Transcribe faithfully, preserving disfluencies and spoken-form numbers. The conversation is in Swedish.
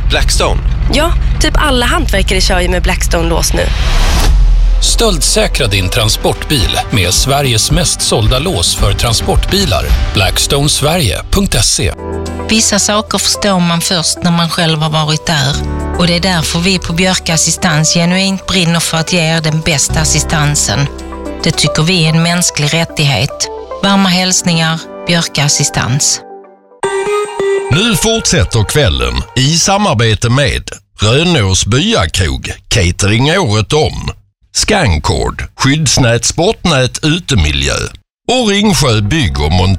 Blackstone? Ja, typ alla hantverkare kör ju med Blackstone-lås nu. Stöldsäkra din transportbil med Sveriges mest sålda lås för transportbilar. Blackstone Sverige punkt se. Vissa saker förstår man först när man själv har varit där. Och det är därför vi på Björka Assistans genuint brinner för att ge er den bästa assistansen. Det tycker vi är en mänsklig rättighet. Varma hälsningar, Björka Assistans. Nu fortsätter kvällen i samarbete med Rönås Byakrog, catering året om, Scancord, skyddsnät, sportnät, utemiljö och Ringsjö bygg och montering.